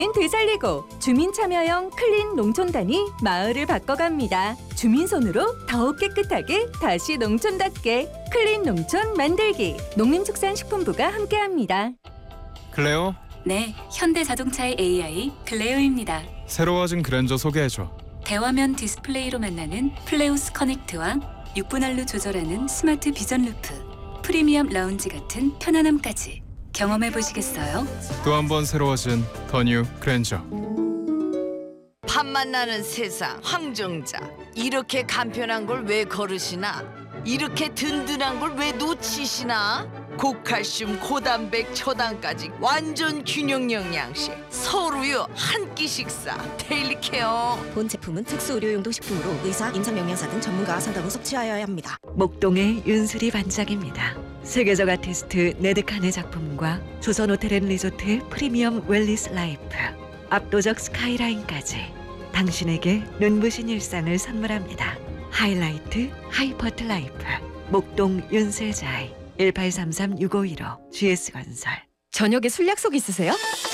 되살리고 주민 참여형 클린 농촌단이 마을을 바꿔갑니다. 주민 손으로 더욱 깨끗하게 다시 농촌답게 클린 농촌 만들기. 농림축산식품부가 함께합니다. 클레오, 네, 현대자동차의 AI 클레오입니다. 새로워진 그랜저 소개해줘. 대화면 디스플레이로 만나는 플레우스 커넥트와 6분할로 조절하는 스마트 비전 루프, 프리미엄 라운지 같은 편안함까지 경험해 보시겠어요? 또 한 번 새로워진 더 뉴 그랜저. 팝만 나는 세상 황정자, 이렇게 간편한 걸 왜 거르시나? 이렇게 든든한 걸 왜 놓치시나? 고칼슘, 고단백, 초당까지 완전 균형 영양식, 서울우유 한 끼 식사 데일리 케어. 본 제품은 특수 의료용도 식품으로 의사, 임상영양사 등 전문가와 상담 후 섭취하여야 합니다. 목동의 윤수리 반장입니다. 세계적 아티스트 네드칸의 작품과 조선호텔앤리조트의 프리미엄 웰리스 라이프, 압도적 스카이라인까지 당신에게 눈부신 일상을 선물합니다. 하이라이트 하이퍼트 라이프, 목동 윤슬자이 1833-6515 GS건설. 저녁에 술 약속 있으세요?